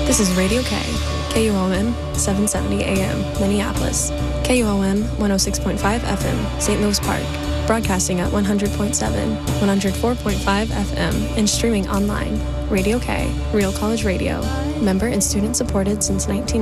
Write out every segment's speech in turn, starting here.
This is Radio K, KUOM 770 AM, Minneapolis, KUOM 106.5 FM, St. Louis Park, broadcasting at 100.7, 104.5 FM, and streaming online. Radio K, Real College Radio, member and student supported since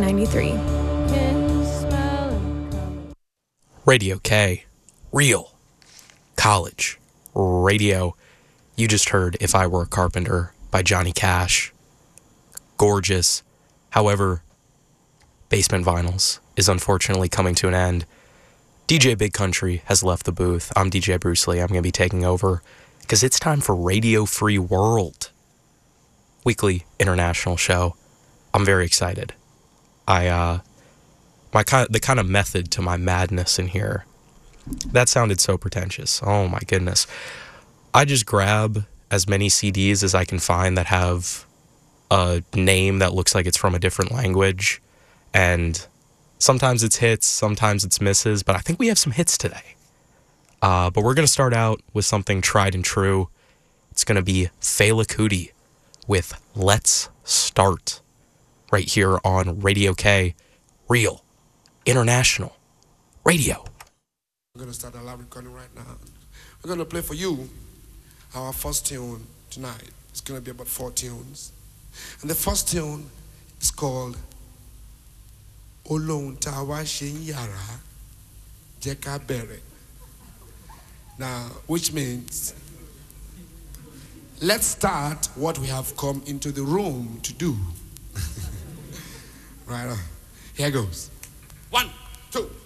1993. Radio K, Real College Radio. You just heard If I Were a Carpenter by Johnny Cash. Gorgeous. However, Basement Vinyls is unfortunately coming to an end. DJ Big Country has left the booth. I'm DJ Bruce Lee. I'm going to be taking over because it's time for Radio Free World, weekly international show. I'm very excited. The kind of method to my madness in here, that sounded so pretentious. Oh my goodness. I just grab as many CDs as I can find that have a name that looks like it's from a different language, and sometimes it's hits, sometimes it's misses, but I think we have some hits today. But we're going to start out with something tried and true. It's going to be Fela Kuti with Let's Start, right here on Radio K, Real International Radio. We're going to start a live recording right now. We're going to play for you our first tune tonight. It's going to be about 4 tunes. And the first tune is called Olohun Ta Wa Se Yara Jẹ́ Ká Bẹ̀rẹ̀. Now, which means, let's start what we have come into the room to do. Right on. Here goes. 1, 2.